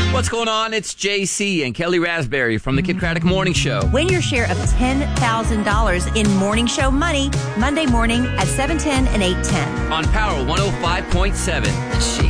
What's going on? It's JC and Kelly Raspberry from the Kid Craddock Morning Show. Win your share of $10,000 in Morning Show money Monday morning at 7:10 and 8:10. On Power 105.7.